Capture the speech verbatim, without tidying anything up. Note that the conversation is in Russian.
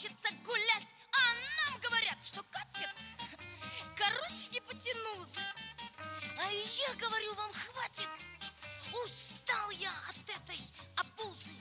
хочется гулять, а нам говорят, что катит. Короче, гипотенузы. А я говорю вам, хватит. Устал я от этой обузы.